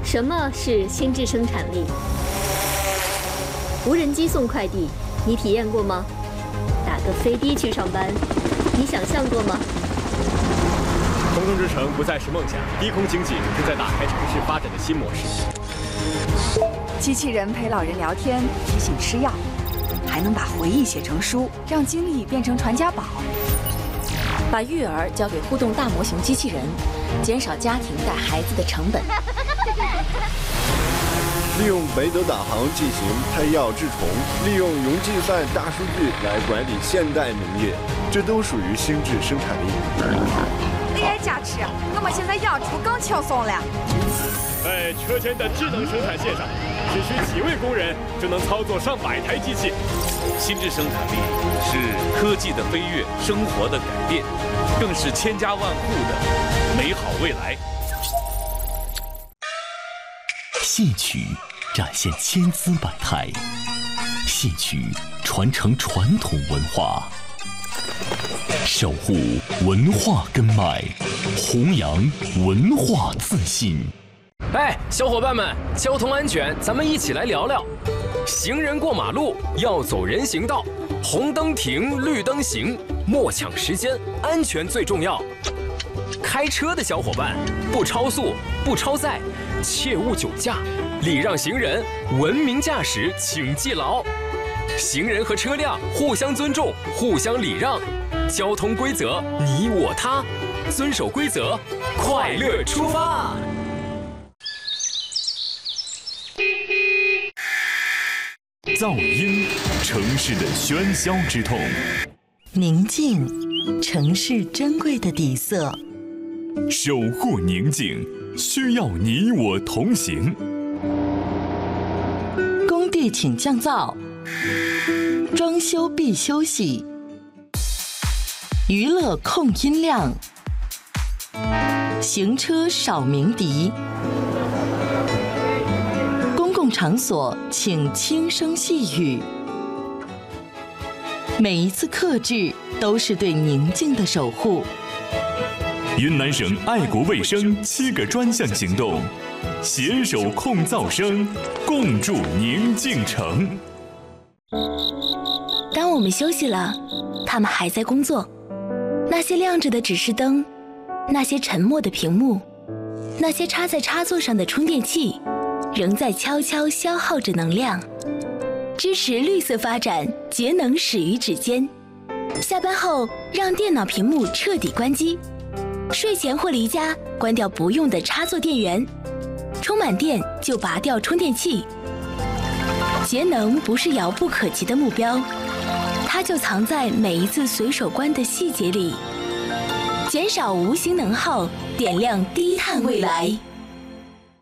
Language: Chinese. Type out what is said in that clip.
什么是心智生产力？无人机送快递，你体验过吗？打个飞的去上班，你想象过吗？ 空中之城不再是梦想，低空经济正在打开城市发展的新模式。 机器人陪老人聊天，提醒吃药，还能把回忆写成书，让经历变成传家宝。 把育儿交给互动大模型机器人，减少家庭带孩子的成本。 利用北斗导航进行拍药治虫，利用云计算大数据来管理现代农业，这都属于心智生产力。 AI 加持，我们现在养猪更轻松了。 在车间的智能生产线上，只需几位工人就能操作上百台机器。 心智生产力是科技的飞跃，生活的改变，更是千家万户的美好未来。 戏曲展现千姿百态，戏曲传承传统文化，守护文化根脉，弘扬文化自信。 哎，小伙伴们，交通安全，咱们一起来聊聊。行人过马路要走人行道，红灯停，绿灯行，莫抢时间，安全最重要。开车的小伙伴，不超速，不超载，切勿酒驾，礼让行人，文明驾驶，请记牢。行人和车辆互相尊重，互相礼让，交通规则你我他，遵守规则，快乐出发。 噪音，城市的喧嚣之痛； 宁静，城市珍贵的底色。 守护宁静，需要你我同行。 工地请降噪，装修必休息。娱乐控音量，行车少鸣笛。公共场所请轻声细语。每一次克制都是对宁静的守护。 云南省爱国卫生7个专项行动，携手控噪声，共筑宁静城。 当我们休息了，他们还在工作。那些亮着的指示灯，那些沉默的屏幕，那些插在插座上的充电器，仍在悄悄消耗着能量。支持绿色发展，节能始于指尖。下班后，让电脑屏幕彻底关机。睡前或离家，关掉不用的插座电源，充满电就拔掉充电器。节能不是遥不可及的目标，它就藏在每一次随手关的细节里。减少无形能耗，点亮低碳未来。